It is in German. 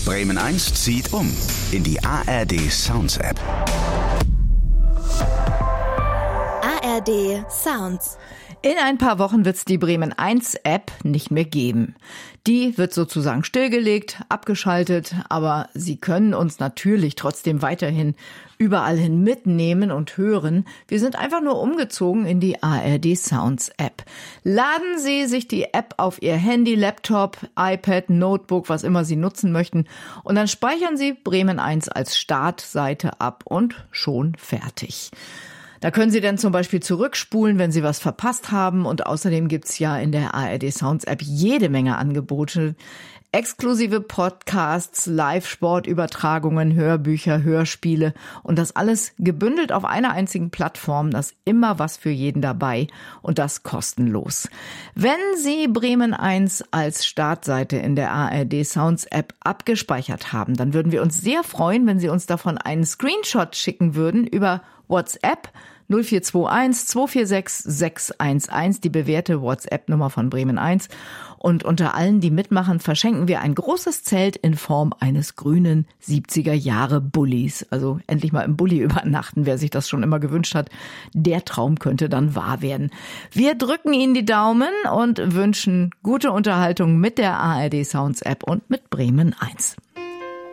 Bremen 1 zieht um in die ARD Sounds App. ARD Sounds. In ein paar Wochen wird es die Bremen 1 App nicht mehr geben. Die wird sozusagen stillgelegt, abgeschaltet, aber Sie können uns natürlich trotzdem weiterhin überall hin mitnehmen und hören. Wir sind einfach nur umgezogen in die ARD Sounds App. Laden Sie sich die App auf Ihr Handy, Laptop, iPad, Notebook, was immer Sie nutzen möchten, und dann speichern Sie Bremen 1 als Startseite ab und schon fertig. Da können Sie dann zum Beispiel zurückspulen, wenn Sie was verpasst haben. Und außerdem gibt's ja in der ARD Sounds App jede Menge Angebote. Exklusive Podcasts, Live-Sportübertragungen, Hörbücher, Hörspiele und das alles gebündelt auf einer einzigen Plattform. Da ist immer was für jeden dabei und das kostenlos. Wenn Sie Bremen 1 als Startseite in der ARD Sounds App abgespeichert haben, dann würden wir uns sehr freuen, wenn Sie uns davon einen Screenshot schicken würden über WhatsApp 0421 246 611, die bewährte WhatsApp-Nummer von Bremen 1. Und unter allen, die mitmachen, verschenken wir ein großes Zelt in Form eines grünen 70er-Jahre-Bullis. Also endlich mal im Bulli übernachten, wer sich das schon immer gewünscht hat. Der Traum könnte dann wahr werden. Wir drücken Ihnen die Daumen und wünschen gute Unterhaltung mit der ARD Sounds App und mit Bremen 1.